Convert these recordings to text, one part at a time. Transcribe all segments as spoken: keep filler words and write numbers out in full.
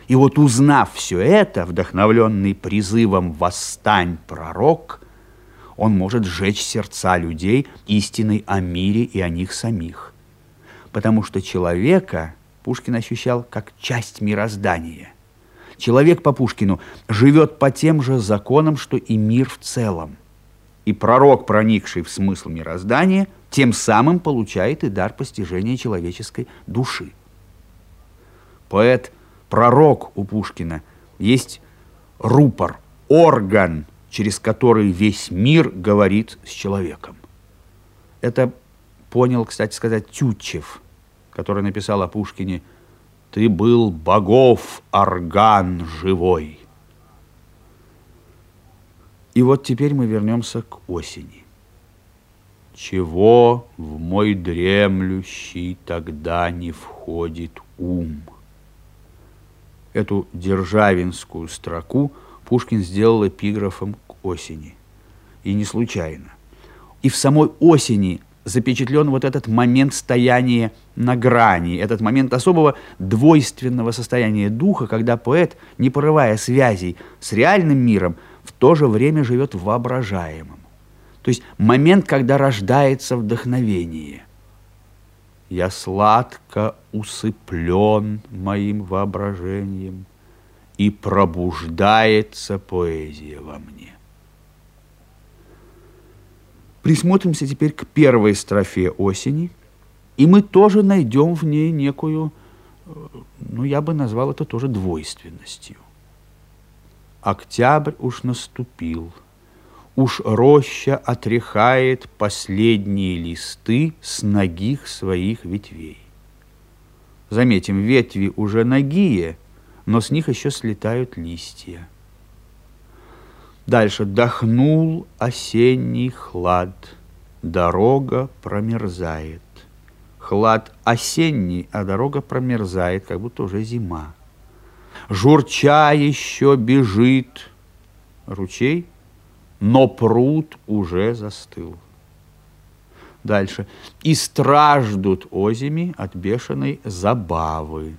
И вот узнав все это, вдохновленный призывом «Восстань, пророк», он может сжечь сердца людей истиной о мире и о них самих. Потому что человека Пушкин ощущал как часть мироздания. Человек по Пушкину живет по тем же законам, что и мир в целом. И пророк, проникший в смысл мироздания, тем самым получает и дар постижения человеческой души. Поэт, пророк у Пушкина, есть рупор, орган, через который весь мир говорит с человеком. Это понял, кстати сказать, Тютчев, который написал о Пушкине: «Ты был богов орган живой». И вот теперь мы вернемся к осени. «Чего в мой дремлющий тогда не входит ум?» Эту державинскую строку Пушкин сделал эпиграфом к осени. И не случайно. И в самой осени запечатлен вот этот момент стояния на грани, этот момент особого двойственного состояния духа, когда поэт, не порывая связей с реальным миром, в то же время живет в воображаемом. То есть момент, когда рождается вдохновение. «Я сладко усыплен моим воображением, и пробуждается поэзия во мне». Присмотримся теперь к первой строфе «Осени», и мы тоже найдем в ней некую, ну, я бы назвал это тоже двойственностью. «Октябрь уж наступил, уж роща отряхает последние листы с нагих своих ветвей». Заметим, ветви уже нагие, но с них еще слетают листья. Дальше. «Дохнул осенний хлад, дорога промерзает». Хлад осенний, а дорога промерзает, как будто уже зима. «Журча еще бежит ручей, но пруд уже застыл». Дальше. «И страждут озими от бешеной забавы.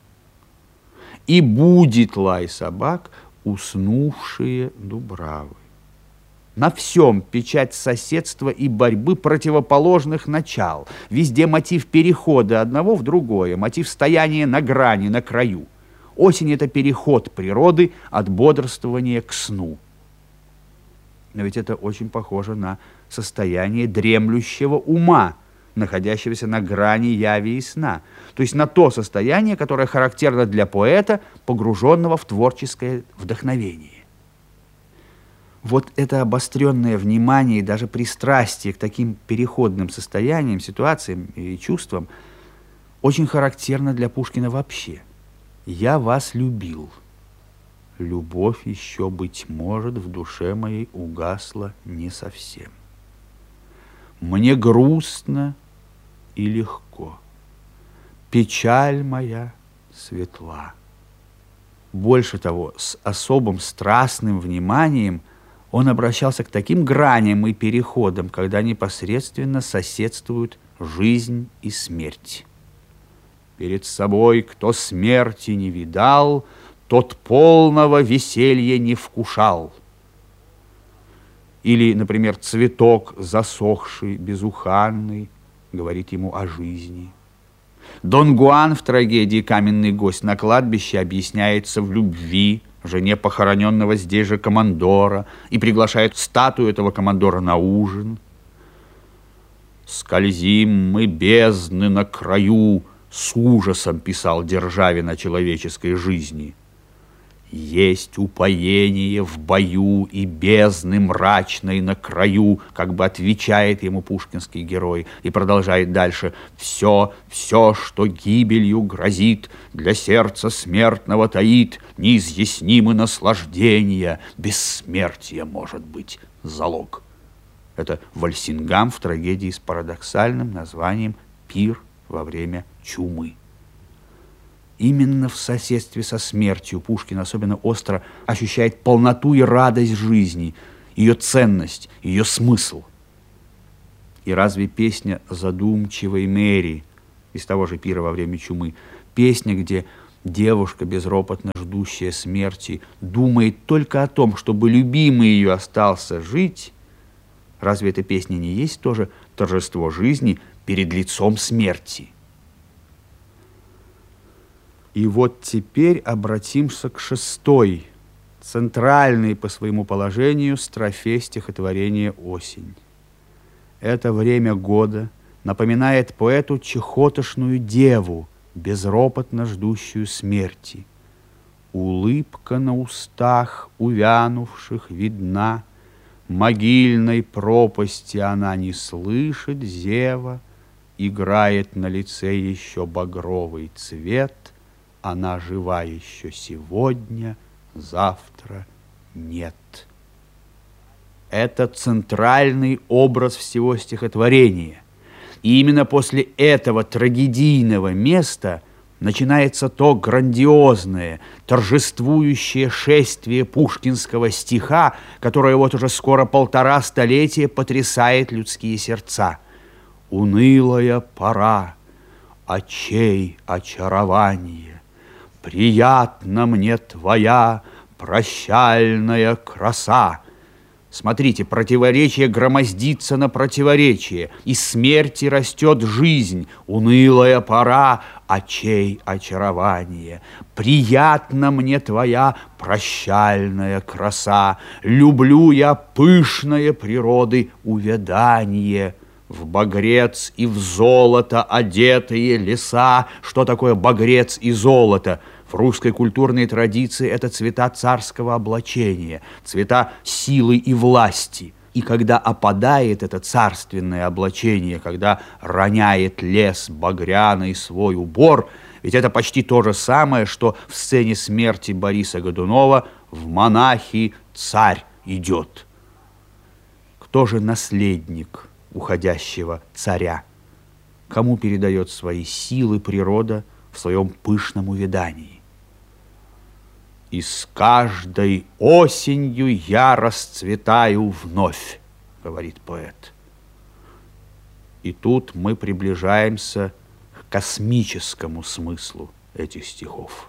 И будет лай собак, уснувшие дубравы». На всем печать соседства и борьбы противоположных начал. Везде мотив перехода одного в другое, мотив стояния на грани, на краю. Осень – это переход природы от бодрствования к сну. Но ведь это очень похоже на состояние дремлющего ума, находящегося на грани яви и сна. То есть на то состояние, которое характерно для поэта, погруженного в творческое вдохновение. Вот это обостренное внимание и даже пристрастие к таким переходным состояниям, ситуациям и чувствам очень характерно для Пушкина вообще. «Я вас любил. Любовь еще, быть может, в душе моей угасла не совсем. Мне грустно и легко. Печаль моя светла». Больше того, с особым страстным вниманием он обращался к таким граням и переходам, когда непосредственно соседствуют жизнь и смерть. «Перед собой, кто смерти не видал, тот полного веселья не вкушал». Или, например, цветок, засохший, безуханный, говорит ему о жизни. Дон Гуан в трагедии «Каменный гость» на кладбище объясняется в любви жене похороненного здесь же командора и приглашает статую этого командора на ужин. «Скользим мы бездны на краю», с ужасом писал Державин о человеческой жизни. «Есть упоение в бою и бездны мрачной на краю», как бы отвечает ему пушкинский герой, и продолжает дальше: «Все, все, что гибелью грозит, для сердца смертного таит неизъяснимы наслаждения, бессмертие может быть залог». Это Вальсингам в трагедии с парадоксальным названием «Пир во время чумы». Именно в соседстве со смертью Пушкин особенно остро ощущает полноту и радость жизни, ее ценность, ее смысл. И разве песня задумчивой Мэри из того же «Пира во время чумы», песня, где Девушка, безропотно ждущая смерти, думает только о том, чтобы любимый ее остался жить. Разве эта песня не есть тоже торжество жизни перед лицом смерти? И вот теперь обратимся к шестой, центральной по своему положению строфе стихотворения «Осень». Это время года напоминает поэту чахотошную деву, безропотно ждущую смерти. Улыбка на устах увянувших видна, могильной пропасти она не слышит зева, играет на лице еще багровый цвет, она жива еще сегодня, завтра нет. Это центральный образ всего стихотворения. И именно после этого трагедийного места начинается то грандиозное, торжествующее шествие пушкинского стиха, которое вот уже скоро полтора столетия потрясает людские сердца. «Унылая пора, очей очарование, приятна мне твоя прощальная краса». Смотрите, противоречие громоздится на противоречие, из смерти растет жизнь, унылая пора, очей очарование. Приятна мне твоя прощальная краса, люблю я пышное природы увядание. В багрец и в золото одетые леса. Что такое багрец и золото? В русской культурной традиции это цвета царского облачения, цвета силы и власти. И когда опадает это царственное облачение, когда роняет лес багряный свой убор, ведь это почти то же самое, что в сцене смерти Бориса Годунова в «Монахи» царь идет. Кто же наследник уходящего царя? Кому передает свои силы природа в своем пышном увядании? «И с каждой осенью я расцветаю вновь», — говорит поэт. И тут мы приближаемся к космическому смыслу этих стихов.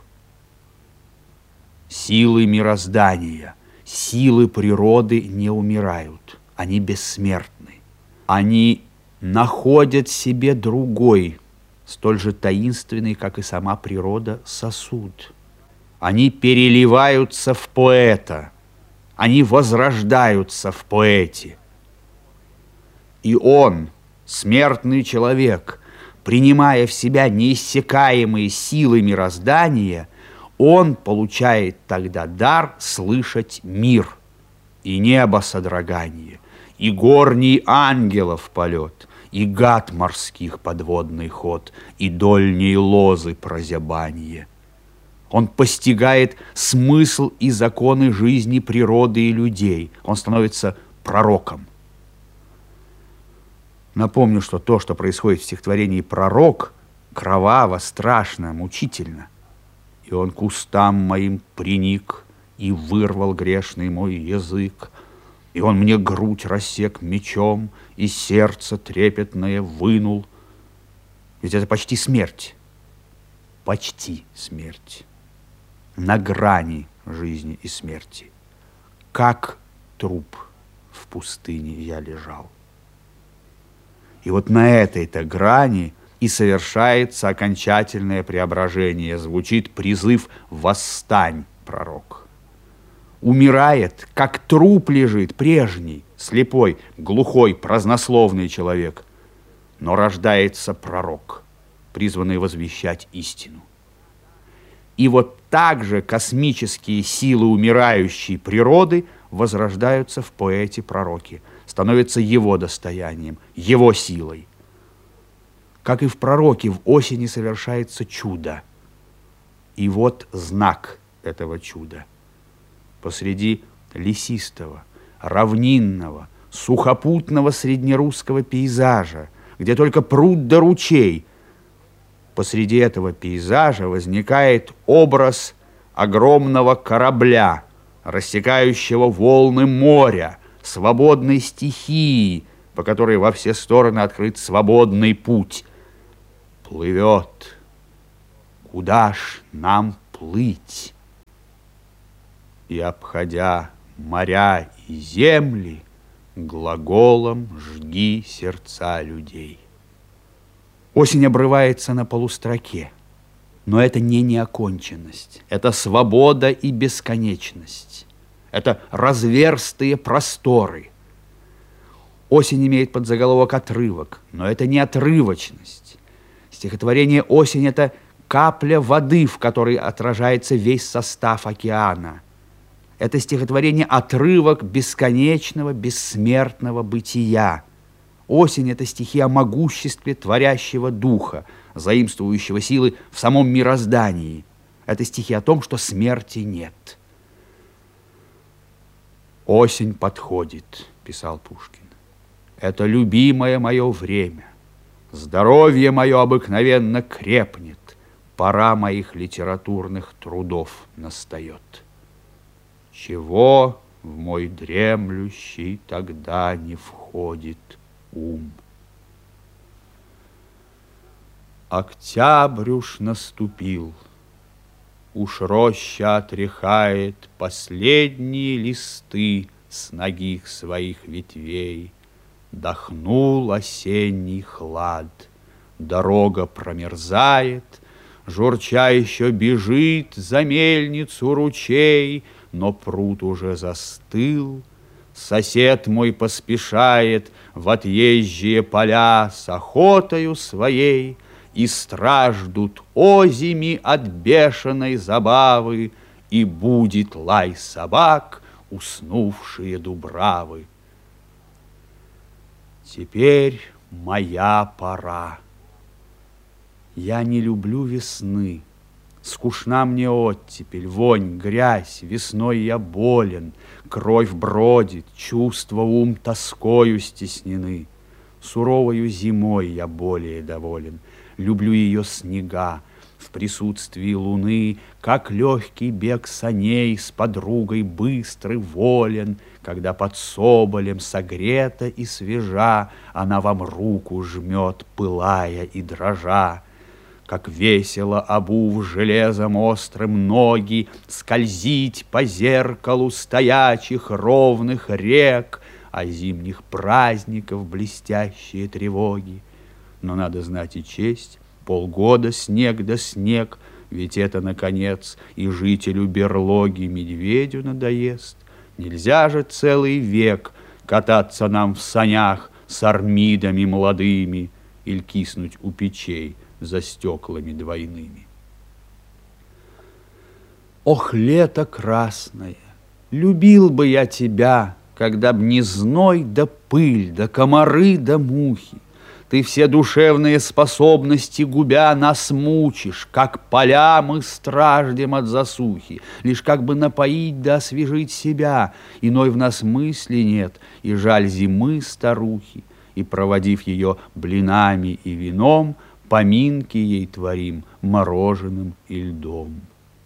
Силы мироздания, силы природы не умирают, они бессмертны. Они находят себе другой, столь же таинственный, как и сама природа, сосуд. Они переливаются в поэта, они возрождаются в поэте. И он, смертный человек, принимая в себя неиссякаемые силы мироздания, он получает тогда дар слышать мир, и небо содрогание, и горний ангелов полет, и гад морских подводный ход, и дольней лозы прозябание. Он постигает смысл и законы жизни природы и людей. Он становится пророком. Напомню, что то, что происходит в стихотворении «Пророк», кроваво, страшно, мучительно. «И он к устам моим приник, и вырвал грешный мой язык, и он мне грудь рассек мечом, и сердце трепетное вынул». Ведь это почти смерть. Почти смерть. На грани жизни и смерти. Как труп в пустыне я лежал. И вот на этой-то грани и совершается окончательное преображение. Звучит призыв «Восстань, пророк». Умирает, как труп лежит прежний, слепой, глухой, празднословный человек. Но рождается пророк, призванный возвещать истину. И вот так же космические силы умирающей природы возрождаются в поэте-пророке, становятся его достоянием, его силой. Как и в пророке, в осени совершается чудо. И вот знак этого чуда. Посреди лесистого, равнинного, сухопутного среднерусского пейзажа, где только пруд да ручей, посреди этого пейзажа возникает образ огромного корабля, рассекающего волны моря, свободной стихии, по которой во все стороны открыт свободный путь. Плывет куда ж нам плыть? И, обходя моря и земли, глаголом жги сердца людей. Осень обрывается на полустроке, но это не неоконченность, это свобода и бесконечность, это разверстые просторы. Осень имеет подзаголовок «отрывок», но это не отрывочность. Стихотворение «Осень» — это капля воды, в которой отражается весь состав океана. Это стихотворение «Отрывок бесконечного, бессмертного бытия». Осень — это стихи о могуществе творящего духа, заимствующего силы в самом мироздании. Это стихи о том, что смерти нет. «Осень подходит», — писал Пушкин. «Это любимое мое время. Здоровье мое обыкновенно крепнет. Пора моих литературных трудов настает. Чего в мой дремлющий тогда не входит ум?» Октябрь уж наступил, уж роща отряхает последние листы с ногих своих ветвей. Дохнул осенний хлад, дорога промерзает, журча еще бежит за мельницу ручей, но пруд уже застыл. Сосед мой поспешает в отъезжие поля с охотою своей, и страждут озими от бешеной забавы, и будет лай собак, уснувшие дубравы. Теперь моя пора. Я не люблю весны. Скучна мне оттепель, вонь, грязь, весной я болен, кровь бродит, чувства, ум тоскою стеснены. Суровою зимой я более доволен, люблю ее снега, в присутствии луны, как легкий бег саней с подругой быстрый, волен, когда под соболем согрета и свежа она вам руку жмет, пылая и дрожа. Как весело, обув железом острым ноги, скользить по зеркалу стоячих ровных рек, а зимних праздников блестящие тревоги. Но надо знать и честь, полгода снег да снег, ведь это, наконец, и жителю берлоги медведю надоест. Нельзя же целый век кататься нам в санях с армидами молодыми или киснуть у печей за стеклами двойными. Ох, лето красное, любил бы я тебя, когда б не зной да пыль, да комары да мухи. Ты все душевные способности губя нас мучишь, как поля мы страждем от засухи, лишь как бы напоить да освежить себя. Иной в нас мысли нет, и жаль зимы старухи, и, проводив ее блинами и вином, поминки ей творим мороженым и льдом.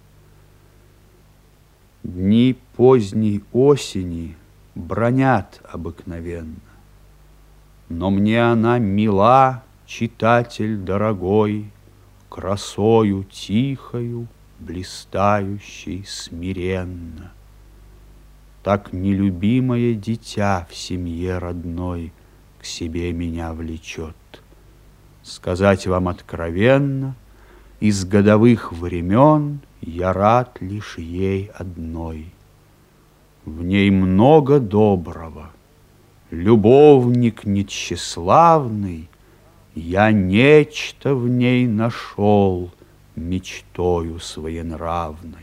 Дни поздней осени бронят обыкновенно, но мне она мила, читатель дорогой, красою тихою, блистающей смиренно. Так нелюбимое дитя в семье родной к себе меня влечет. Сказать вам откровенно, из годовых времен я рад лишь ей одной. В ней много доброго, любовник нетщеславный, я нечто в ней нашел мечтою своенравной.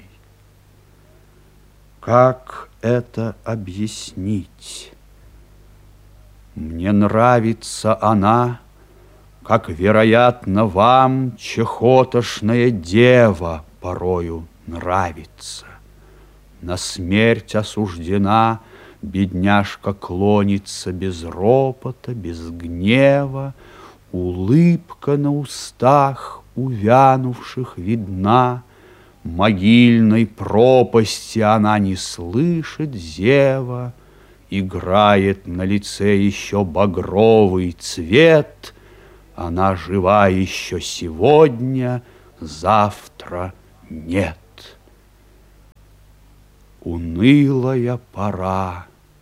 Как это объяснить? Мне нравится она, как, вероятно, вам чехотошная дева порою нравится. На смерть осуждена, бедняжка клонится без ропота, без гнева, улыбка на устах увянувших видна, могильной пропасти она не слышит зева, играет на лице еще багровый цвет, она жива еще сегодня, завтра нет. Унылая пора,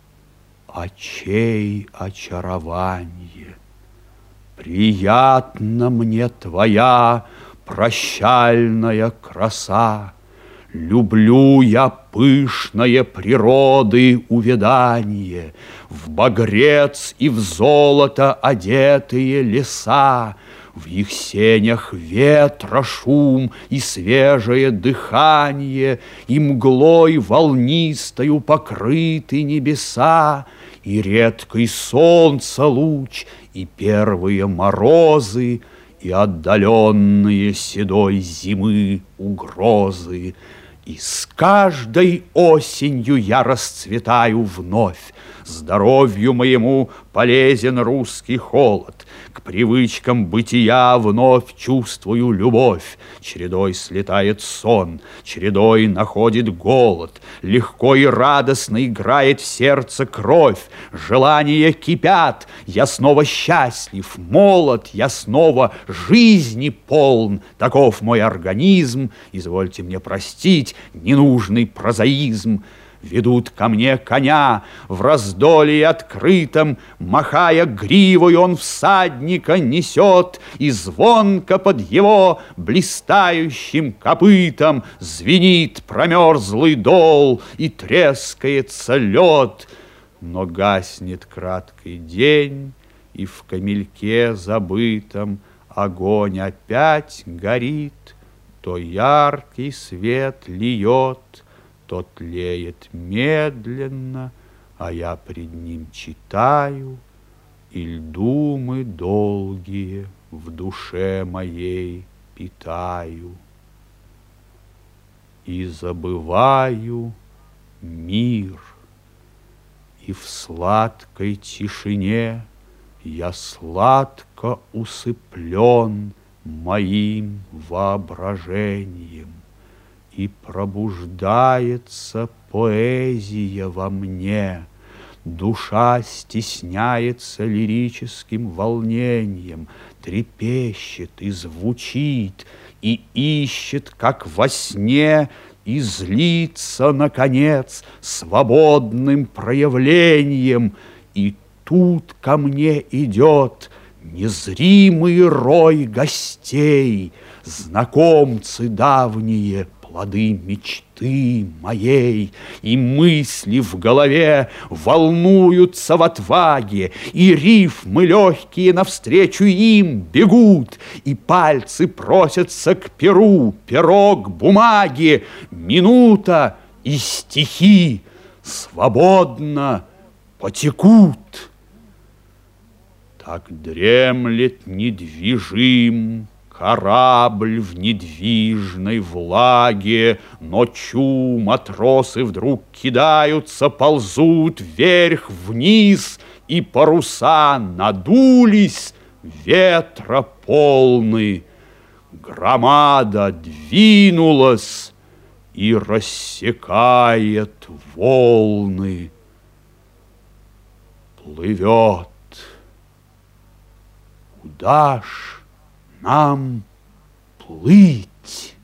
очей очарование. Приятна мне твоя прощальная краса. Люблю я пышное природы увядание, в багрец и в золото одетые леса, в их сенях ветра шум и свежее дыхание, и мглой волнистою покрыты небеса, и редкий солнца луч, и первые морозы, и отдаленные седой зимы угрозы. И с каждой осенью я расцветаю вновь. Здоровью моему полезен русский холод. К привычкам бытия вновь чувствую любовь. Чередой слетает сон, чередой находит голод. Легко и радостно играет в сердце кровь. Желания кипят, я снова счастлив, молод, я снова жизни полн. Таков мой организм, извольте мне простить ненужный прозаизм. Ведут ко мне коня в раздолье открытом, махая гривой, он всадника несет, и звонко под его блистающим копытом звенит промерзлый дол и трескается лед. Но гаснет краткий день, и в камельке забытом огонь опять горит, то яркий свет льет, то тлеет медленно, а я пред ним читаю, и думы долгие в душе моей питаю. И забываю мир, и в сладкой тишине я сладко усыплен моим воображением. И пробуждается поэзия во мне, душа стесняется лирическим волнением, трепещет и звучит, и ищет, как во сне, и злится, наконец, свободным проявлением. И тут ко мне идет незримый рой гостей, знакомцы давние, плоды мечты моей, и мысли в голове волнуются в отваге, и рифмы легкие навстречу им бегут, и пальцы просятся к перу, перо к бумаге, минута и стихи свободно потекут. Так дремлет недвижим корабль в недвижной влаге, ночью матросы вдруг кидаются, ползут вверх, вниз, и паруса надулись, ветра полны. Громада двинулась и рассекает волны. Плывет. Куда ж нам плыть?